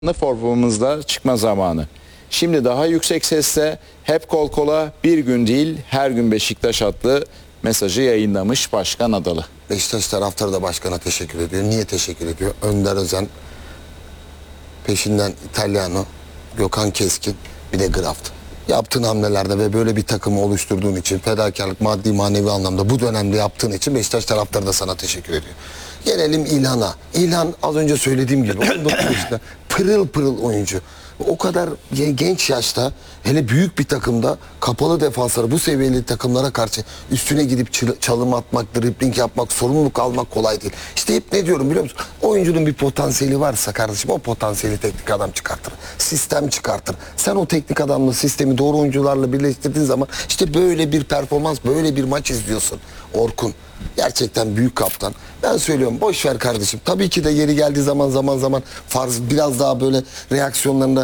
Formumuzda çıkma zamanı. Şimdi daha yüksek sesle hep kol kola bir gün değil her gün Beşiktaş adlı mesajı yayınlamış Başkan Adalı. Beşiktaş taraftarı da başkana teşekkür ediyor. Niye teşekkür ediyor? Önder Özen, peşinden Italiano, Gökhan Keskin, bir de Graft. Yaptığın hamlelerde ve böyle bir takımı oluşturduğun için, fedakarlık maddi manevi anlamda bu dönemde yaptığın için Beşiktaş taraftarı da sana teşekkür ediyor. Gelelim İlhan'a. İlhan az önce söylediğim gibi 19 yaşında pırıl pırıl oyuncu. O kadar genç yaşta hele büyük bir takımda kapalı defansları bu seviyeli takımlara karşı üstüne gidip çalım atmak, dribling yapmak, sorumluluk almak kolay değil. İşte hep ne diyorum biliyor musun? Oyuncunun bir potansiyeli varsa kardeşim o potansiyeli teknik adam çıkartır. Sistem çıkartır. Sen o teknik adamla sistemi doğru oyuncularla birleştirdiğin zaman işte böyle bir performans, böyle bir maç izliyorsun. Orkun gerçekten büyük kaptan. Ben söylüyorum boş ver kardeşim. Tabii ki de yeri geldiği zaman farz biraz daha böyle reaksiyonlarında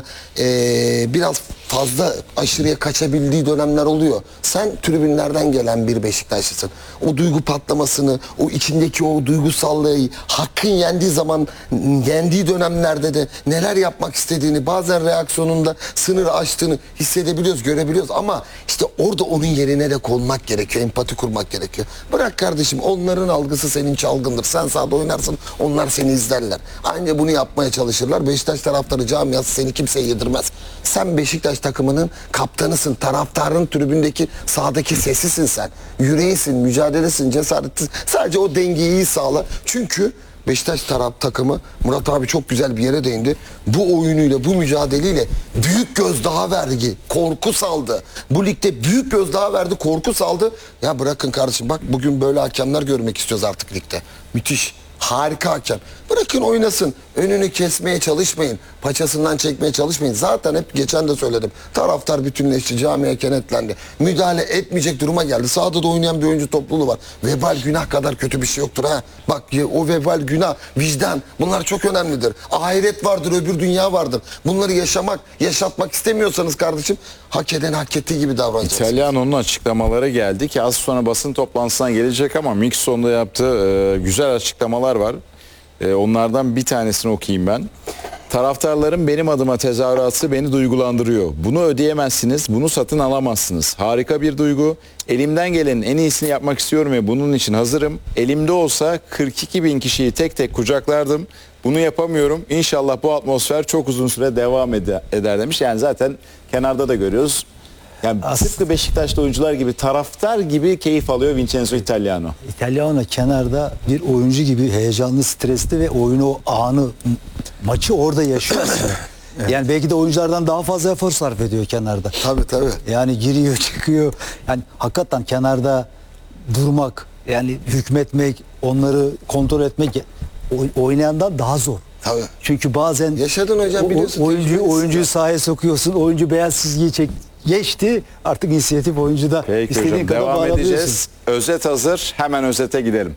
biraz fazla aşırıya kaçabildiği dönemler oluyor. Sen tribünlerden gelen bir Beşiktaşlısın. O duygu patlamasını, o içindeki o duygusallığı hakkın yendiği zaman, yendiği dönemlerde de neler yapmak istediğini, bazen reaksiyonunda sınır aştığını hissedebiliyoruz, görebiliyoruz ama işte orada onun yerine de konmak gerekiyor, empati kurmak gerekiyor. Bırak kardeşim, onların algısı senin çalgındır. Sen sahada oynarsın, onlar seni izlerler. Aynı bunu yapmaya çalışırlar. Beşiktaş taraftarı camiası seni kimseye yedirmez. Sen Beşiktaş takımının kaptanısın, taraftarın tribündeki sahadaki sesisin sen. Yüreğisin, mücadelesin, cesaretlisin. Sadece o dengeyi iyi sağla. Çünkü Beşiktaş takımı, Murat abi çok güzel bir yere değindi. Bu oyunuyla, bu mücadeleyle büyük gözdağı verdi, korku saldı. Bu ligde büyük gözdağı verdi, korku saldı. Ya bırakın kardeşim, bak bugün böyle hakemler görmek istiyoruz artık ligde. Müthiş. Harika hakem. Bırakın oynasın. Önünü kesmeye çalışmayın. Paçasından çekmeye çalışmayın. Zaten hep geçen de söyledim. Taraftar bütünleşti. Camiye kenetlendi. Müdahale etmeyecek duruma geldi. Sahada da oynayan bir oyuncu topluluğu var. Vebal günah kadar kötü bir şey yoktur ha. Bak o vebal günah, vicdan bunlar çok önemlidir. Ahiret vardır, öbür dünya vardır. Bunları yaşatmak istemiyorsanız kardeşim hak eden hak ettiği gibi davranacaksınız. İtalyano'nun açıklamaları geldi ki az sonra basın toplantısına gelecek ama Mixon'da yaptığı güzel açıklamalar var. Onlardan bir tanesini okuyayım ben. Taraftarların benim adıma tezahüratı beni duygulandırıyor. Bunu ödeyemezsiniz, bunu satın alamazsınız. Harika bir duygu. Elimden gelenin en iyisini yapmak istiyorum ve bunun için hazırım. Elimde olsa 42 bin kişiyi tek tek kucaklardım. Bunu yapamıyorum. İnşallah bu atmosfer çok uzun süre devam eder demiş. Yani zaten kenarda da görüyoruz. Yani tıpkı Beşiktaş'ta oyuncular gibi, taraftar gibi keyif alıyor Vincenzo Italiano. Italiano kenarda bir oyuncu gibi heyecanlı, stresli ve oyunu, o anı, maçı orada yaşıyor aslında. Evet. Yani belki de oyunculardan daha fazla efor sarf ediyor kenarda. Tabii. Yani giriyor, çıkıyor. Yani hakikaten kenarda durmak, yani hükmetmek, onları kontrol etmek oynayandan daha zor. Tabii. Çünkü bazen yaşadın hocam, biliyorsun. Oyuncuyu sahaya sokuyorsun. Oyuncu beyaz çizgiyi geçti. Artık inisiyatif oyuncuda istediğin hocam, kadar devam bağlayabiliyorsun. edeceğiz. Özet hazır. Hemen özete gidelim.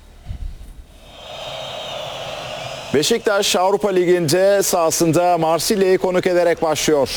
Beşiktaş Avrupa Ligi'nde sahasında Marsilya'yı konuk ederek başlıyor.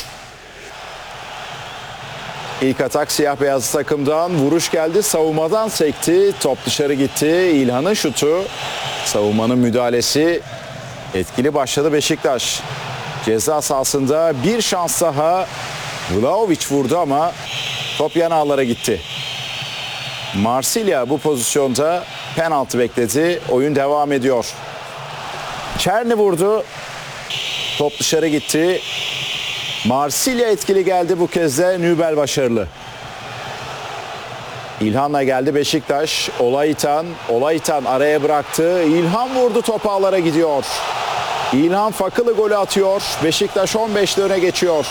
İlk atak siyah beyaz takımdan, vuruş geldi, savunmadan sekti, top dışarı gitti. İlhan'ın şutu, savunmanın müdahalesi, etkili başladı Beşiktaş. Ceza sahasında bir şans daha, Vlahovic vurdu ama top yan ağlara gitti. Marsilya bu pozisyonda penaltı bekledi, oyun devam ediyor. Çerni vurdu, top dışarı gitti. Marsilya etkili geldi bu kez de, Nübel başarılı. İlhan'la geldi Beşiktaş. Olaytan araya bıraktı. İlhan vurdu, top ağlara gidiyor. İlhan Fakılı golü atıyor. Beşiktaş 15'te öne geçiyor.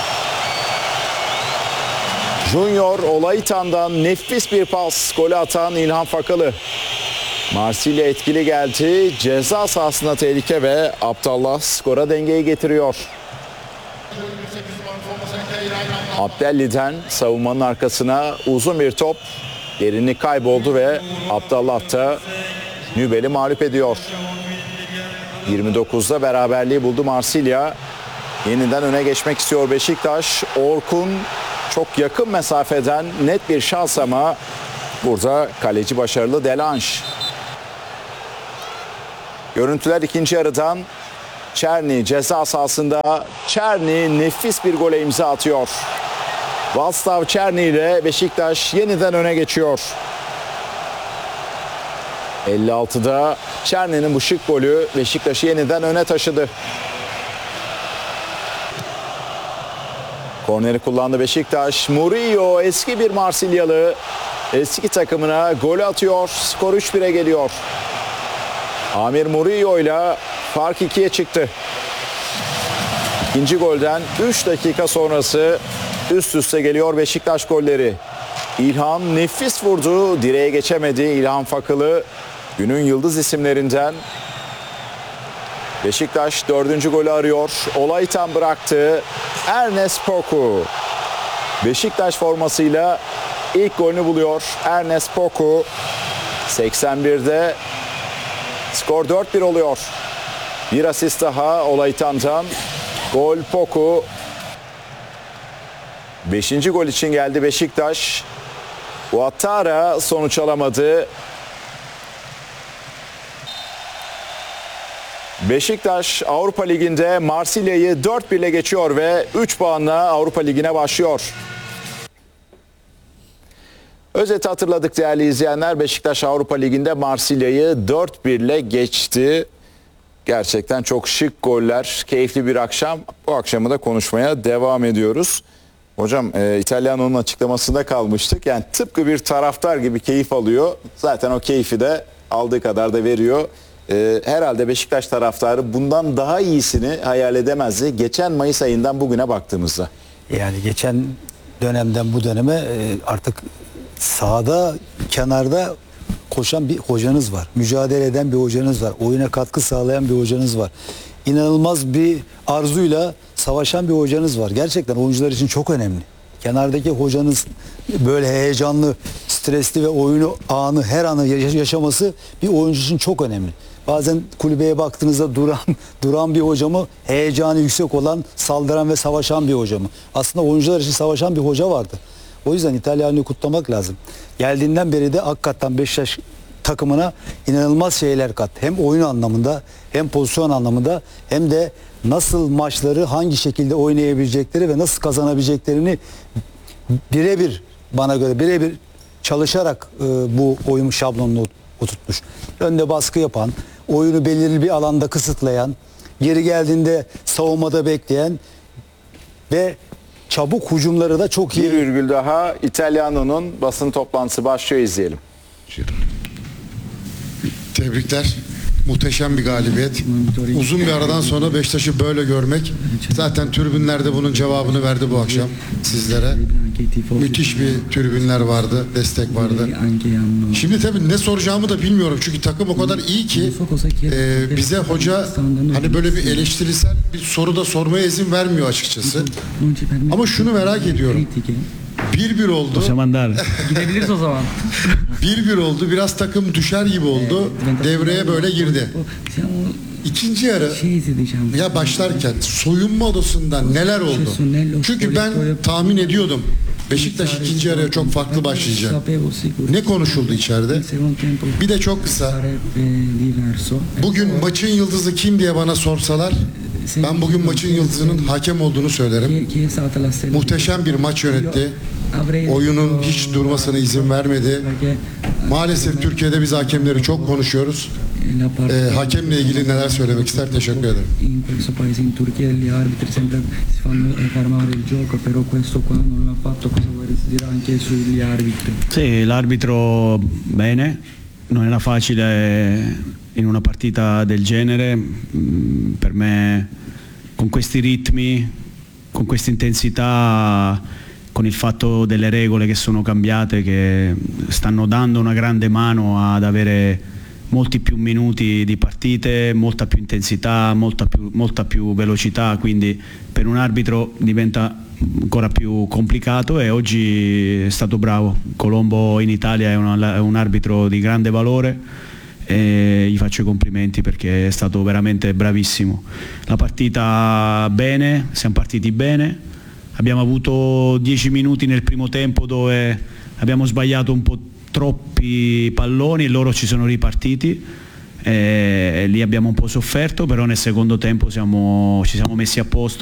Junior Olaytan'dan nefis bir pas, golü atan İlhan Fakılı. Marsilya etkili geldi. Ceza sahasında tehlike ve Abdallah skora dengeyi getiriyor. Abdelli'den savunmanın arkasına uzun bir top. Derinlik kayboldu ve Abdallah da Nübel'i mağlup ediyor. 29'da beraberliği buldu Marsilya. Yeniden öne geçmek istiyor Beşiktaş. Orkun çok yakın mesafeden net bir şans ama burada kaleci başarılı. Delange. Görüntüler ikinci yarıdan. Çerni ceza sahasında. Çerni nefis bir gole imza atıyor. Václav Černý ile Beşiktaş yeniden öne geçiyor. 56'da Černy'nin bu şık golü Beşiktaş'ı yeniden öne taşıdı. Korneri kullandı Beşiktaş. Murillo eski bir Marsilyalı eski takımına gol atıyor. Skor 3-1'e geliyor. Amir Murillo ile fark 2'ye çıktı. İkinci golden 3 dakika sonrası üst üste geliyor Beşiktaş golleri. İlhan nefis vurdu. Direğe geçemedi. İlhan Fakılı günün yıldız isimlerinden. Beşiktaş 4. golü arıyor. Olaytan bıraktı. Ernest Poku. Beşiktaş formasıyla ilk golünü buluyor. Ernest Poku. 81'de skor 4-1 oluyor. Bir asist daha Olaytan'dan. Gol Poku. 5. gol için geldi Beşiktaş. Ouattara sonuç alamadı. Beşiktaş Avrupa Ligi'nde Marsilya'yı 4-1 ile geçiyor ve 3 puanla Avrupa Ligi'ne başlıyor. Özeti hatırladık değerli izleyenler. Beşiktaş Avrupa Ligi'nde Marsilya'yı 4-1 ile geçti. Gerçekten çok şık goller, keyifli bir akşam. Bu akşamı da konuşmaya devam ediyoruz. Hocam İtalyano'nun açıklamasında kalmıştık. Yani tıpkı bir taraftar gibi keyif alıyor. Zaten o keyfi de aldığı kadar da veriyor. Herhalde Beşiktaş taraftarı bundan daha iyisini hayal edemezdi. Geçen Mayıs ayından bugüne baktığımızda. Yani geçen dönemden bu döneme artık sahada, kenarda koşan bir hocanız var. Mücadele eden bir hocanız var. Oyuna katkı sağlayan bir hocanız var. İnanılmaz bir arzuyla savaşan bir hocanız var. Gerçekten oyuncular için çok önemli. Kenardaki hocanız böyle heyecanlı, stresli ve oyunu anı, her anı yaşaması bir oyuncu için çok önemli. Bazen kulübeye baktığınızda duran bir hoca mı, heyecanı yüksek olan, saldıran ve savaşan bir hoca mı? Aslında oyuncular için savaşan bir hoca vardı. O yüzden İtalyan'ı kutlamak lazım. Geldiğinden beri de hakikaten Beşiktaş takımına inanılmaz şeyler kattı. Hem oyun anlamında, hem pozisyon anlamında, hem de nasıl maçları hangi şekilde oynayabilecekleri ve nasıl kazanabileceklerini birebir, bana göre birebir çalışarak bu oyun şablonunu oturtmuş. Önde baskı yapan, oyunu belirli bir alanda kısıtlayan, geri geldiğinde savunmada bekleyen ve çabuk hücumları da çok iyi. Bir virgül daha, İtalyano'nun basın toplantısı başlıyor, izleyelim. Tebrikler. Muhteşem bir galibiyet. Uzun bir aradan sonra Beşiktaş'ı böyle görmek, zaten tribünlerde bunun cevabını verdi bu akşam sizlere. Müthiş bir tribünler vardı, destek vardı. Şimdi tabii ne soracağımı da bilmiyorum çünkü takım o kadar iyi ki bize hoca hani böyle bir eleştirisel bir soru da sormaya izin vermiyor açıkçası. Ama şunu merak ediyorum. 1-1 oldu. Gidebiliriz o zaman. 1-1 oldu. Biraz takım düşer gibi oldu. Devreye böyle girdi. İkinci yarı ya başlarken soyunma odasında neler oldu? Çünkü ben tahmin ediyordum Beşiktaş ikinci yarıya çok farklı başlayacak. Ne konuşuldu içeride? Bir de çok kısa. Bugün maçın yıldızı kim diye bana sorsalar ben bugün maçın yıldızının hakem olduğunu söylerim. Muhteşem bir maç yönetti. Oyunun hiç durmasına izin vermedi. Maalesef Türkiye'de biz hakemleri çok konuşuyoruz. Hakemle ilgili neler söylemek ister? Teşekkür ederim. In questo paese, in Turchia, gli arbitri sempre si fanno fermare il gioco, però questo qua non l'ha fatto. Cosa vuoi dire anche sugli arbitri? Sì, l'arbitro bene, non era facile in una partita del genere, per me con questi ritmi, con questa intensità, con il fatto delle regole che sono cambiate, che stanno dando una grande mano ad avere molti più minuti di partite, molta più intensità, molta più velocità, quindi per un arbitro diventa ancora più complicato e oggi è stato bravo. Colombo in Italia è un arbitro di grande valore e gli faccio i complimenti perché è stato veramente bravissimo. La partita bene, siamo partiti bene, abbiamo avuto 10 minuti nel primo tempo dove abbiamo sbagliato un po' troppi palloni e loro ci sono ripartiti Lì abbiamo un po' sofferto, però nel secondo tempo ci siamo messi a posto